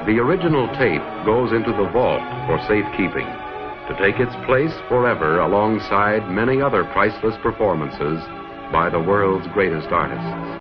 The original tape goes into the vault for safekeeping, to take its place forever alongside many other priceless performances by the world's greatest artists.